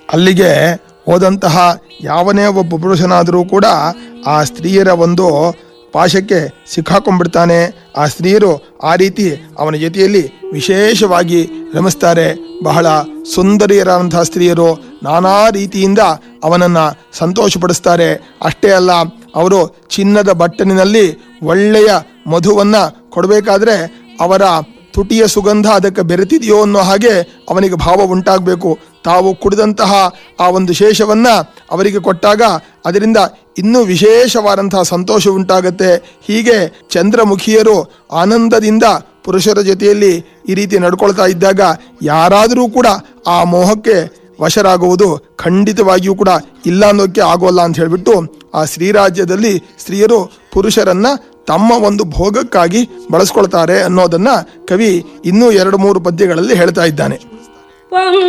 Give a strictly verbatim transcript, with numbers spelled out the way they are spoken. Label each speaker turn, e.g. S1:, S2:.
S1: ಅಲ್ಲಿಗೆ ಹೋದಂತಹ ಯಾವನೇ ಒಬ್ಬ ಪುರುಷನಾದರೂ ಕೂಡ ಆ ಸ್ತ್ರೀಯರ ಒಂದು ಪಾಶಕ್ಕೆ ಸಿಕ್ಕಾಕೊಂಡ್ಬಿಡ್ತಾನೆ. ಆ ಸ್ತ್ರೀಯರು ಆ ರೀತಿ ಅವನ ಜೊತೆಯಲ್ಲಿ ವಿಶೇಷವಾಗಿ ರಮಿಸ್ತಾರೆ. ಬಹಳ ಸುಂದರಿಯರಾದಂತಹ ಸ್ತ್ರೀಯರು ನಾನಾ ರೀತಿಯಿಂದ ಅವನನ್ನು ಸಂತೋಷಪಡಿಸ್ತಾರೆ. ಅಷ್ಟೇ ಅಲ್ಲ, ಅವರು ಚಿನ್ನದ ಬಟ್ಟಲಿನಲ್ಲಿ ಒಳ್ಳೆಯ ಮಧುವನ್ನು ಕೊಡಬೇಕಾದ್ರೆ ಅವರ ತುಟಿಯ ಸುಗಂಧ ಅದಕ್ಕೆ ಬೆರೆತಿದೆಯೋ ಅನ್ನೋ ಹಾಗೆ ಅವನಿಗೆ ಭಾವ ಉಂಟಾಗಬೇಕು. ತಾವು ಕುಡಿದಂತಹ ಆ ಒಂದು ಶೇಷವನ್ನು ಅವರಿಗೆ ಕೊಟ್ಟಾಗ ಅದರಿಂದ ಇನ್ನೂ ವಿಶೇಷವಾದಂತಹ ಸಂತೋಷ ಉಂಟಾಗತ್ತೆ. ಹೀಗೆ ಚಂದ್ರಮುಖಿಯರು ಆನಂದದಿಂದ ಪುರುಷರ ಜೊತೆಯಲ್ಲಿ ಈ ರೀತಿ ನಡ್ಕೊಳ್ತಾ ಇದ್ದಾಗ ಯಾರಾದರೂ ಕೂಡ ಆ ಮೋಹಕ್ಕೆ ವಶರಾಗುವುದು ಖಂಡಿತವಾಗಿಯೂ ಕೂಡ ಇಲ್ಲ ಅನ್ನೋಕ್ಕೆ ಆಗೋಲ್ಲ ಅಂತ ಹೇಳಿಬಿಟ್ಟು ಆ ಶ್ರೀರಾಜ್ಯದಲ್ಲಿ ಸ್ತ್ರೀಯರು ಪುರುಷರನ್ನ ತಮ್ಮ ಒಂದು ಭೋಗಕ್ಕಾಗಿ ಬಳಸ್ಕೊಳ್ತಾರೆ ಅನ್ನೋದನ್ನ ಕವಿ ಇನ್ನೂ ಎರಡು ಮೂರು ಪದ್ಯಗಳಲ್ಲಿ ಹೇಳ್ತಾ ಇದ್ದಾನೆ.